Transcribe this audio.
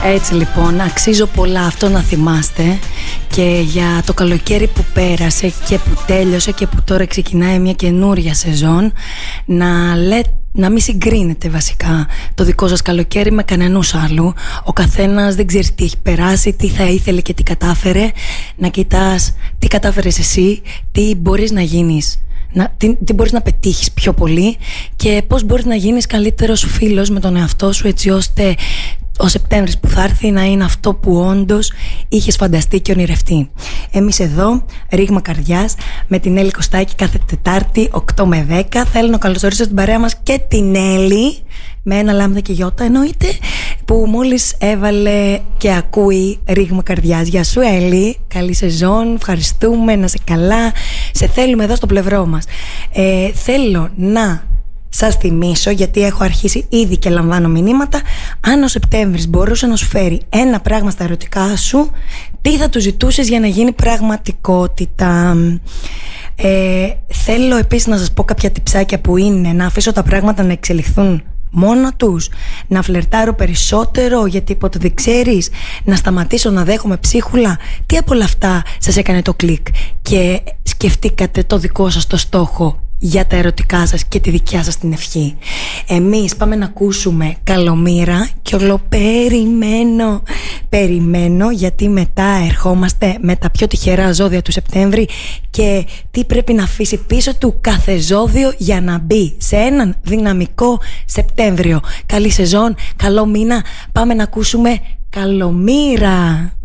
Έτσι λοιπόν, αξίζω πολλά, αυτό να θυμάστε. Και για το καλοκαίρι που πέρασε και που τέλειωσε και που τώρα ξεκινάει μια καινούρια σεζόν, να μην συγκρίνετε βασικά το δικό σας καλοκαίρι με κανενός άλλου. Ο καθένας δεν ξέρει τι έχει περάσει, τι θα ήθελε και τι κατάφερε. Να κοιτάς τι κατάφερες εσύ, τι μπορείς να γίνεις, τι μπορείς να πετύχεις πιο πολύ και πώς μπορείς να γίνεις καλύτερος φίλος με τον εαυτό σου, έτσι ώστε ο Σεπτέμβρης που θα έρθει να είναι αυτό που όντως είχες φανταστεί και ονειρευτεί. Εμείς εδώ, Ρήγμα Καρδιάς, με την Έλλη Κωστάκη κάθε Τετάρτη 8 με 10. Θέλω να καλωσορίσω στην παρέα μας και την Έλλη, με ένα λάμδα και γιώτα εννοείται, που μόλις έβαλε και ακούει Ρήγμα Καρδιάς. Γεια σου Έλλη, καλή σεζόν, ευχαριστούμε, να είσαι καλά, σε θέλουμε εδώ στο πλευρό μας. Θέλω να σας θυμίσω, γιατί έχω αρχίσει ήδη και λαμβάνω μηνύματα, αν ο Σεπτέμβρης μπορούσε να σου φέρει ένα πράγμα στα ερωτικά σου, τι θα του ζητούσες για να γίνει πραγματικότητα. Θέλω επίσης να σας πω κάποια τιψάκια που είναι να αφήσω τα πράγματα να εξελιχθούν μόνο τους, να φλερτάρω περισσότερο γιατί ποτέ δεν ξέρεις, να σταματήσω να δέχομαι ψίχουλα. Τι από όλα αυτά σας έκανε το κλικ και σκεφτήκατε το δικό σας το στόχο για τα ερωτικά σας και τη δικιά σας την ευχή? Εμείς πάμε να ακούσουμε Καλομήρα και περιμένω, γιατί μετά ερχόμαστε με τα πιο τυχερά ζώδια του Σεπτέμβρη και τι πρέπει να αφήσει πίσω του κάθε ζώδιο για να μπει σε έναν δυναμικό Σεπτέμβριο. Καλή σεζόν, καλό μήνα, πάμε να ακούσουμε Καλομήρα.